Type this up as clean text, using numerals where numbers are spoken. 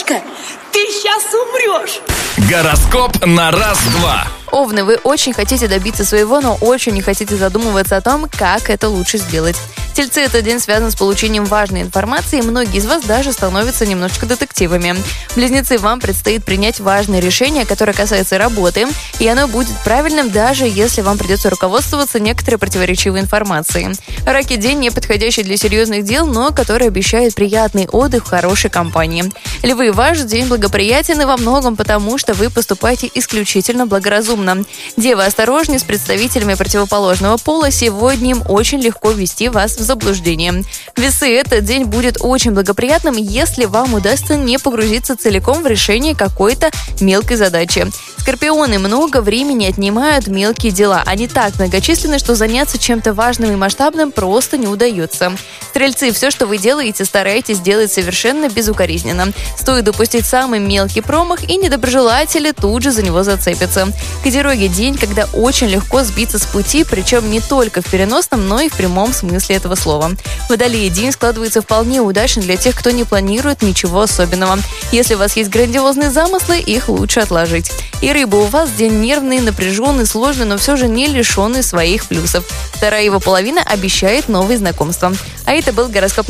Овничка, ты сейчас умрешь. Гороскоп на раз-два. Овны, вы очень хотите добиться своего, но очень не хотите задумываться о том, как это лучше сделать. Тельцы, этот день связан с получением важной информации, и многие из вас даже становятся немножечко детективами. Близнецы, вам предстоит принять важное решение, которое касается работы, и оно будет правильным, даже если вам придется руководствоваться некоторой противоречивой информацией. Раки, день не подходящий для серьезных дел, но который обещает приятный отдых в хорошей компании. Львы, ваш день благоприятен и во многом потому, что вы поступаете исключительно благоразумно. Девы, осторожнее с представителями противоположного пола, сегодня им очень легко ввести вас в заблуждение. Весы, этот день будет очень благоприятным, если вам удастся не погрузиться целиком в решение какой-то мелкой задачи. Скорпионы, много времени отнимают мелкие дела. Они так многочисленны, что заняться чем-то важным и масштабным просто не удается. Стрельцы, все, что вы делаете, старайтесь делать совершенно безукоризненно. Стоит допустить самый мелкий промах, и недоброжелатели тут же за него зацепятся. Козероги, день, когда очень легко сбиться с пути, причем не только в переносном, но и в прямом смысле этого слова. Водолеи, день складывается вполне удачно для тех, кто не планирует ничего особенного. Если у вас есть грандиозные замыслы, их лучше отложить. И рыбы, у вас день нервный, напряженный, сложный, но все же не лишенный своих плюсов. Вторая его половина обещает новые знакомства. А это был гороскоп